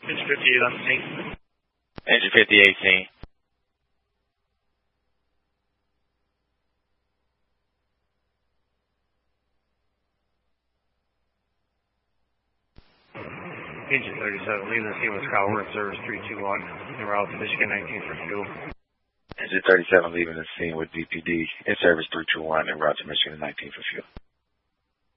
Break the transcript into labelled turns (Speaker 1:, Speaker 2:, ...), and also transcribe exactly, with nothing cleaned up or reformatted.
Speaker 1: Engine fifty-eight on the scene.
Speaker 2: Engine fifty-eight scene.
Speaker 1: Engine thirty-seven, leaving the scene with Scott Worth, service three two one, en route to Michigan nineteen for fuel.
Speaker 2: Engine thirty-seven, leaving the scene with D P D, in service three two one, en route to Michigan nineteen for fuel.